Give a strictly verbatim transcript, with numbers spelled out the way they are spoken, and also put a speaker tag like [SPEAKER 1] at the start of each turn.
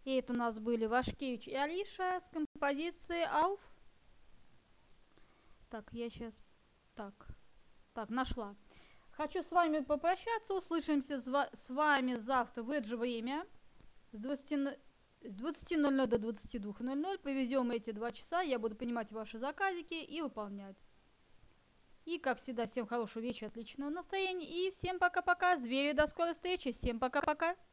[SPEAKER 1] И это у нас были Вашкевич и Алиша с композицией Ауф. Так, я сейчас... Так, так, нашла. Хочу с вами попрощаться. Услышимся с вами завтра в это же время. С двадцати ноль ноль до двадцати двух ноль ноль. Поведем эти два часа. Я буду принимать ваши заказики и выполнять. И, как всегда, всем хорошего вечера, отличного настроения. И всем пока-пока. Звери, до скорой встречи. Всем пока-пока.